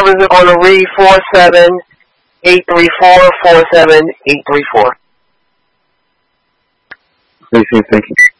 numbers are going to read 47834, 47834. Thank you.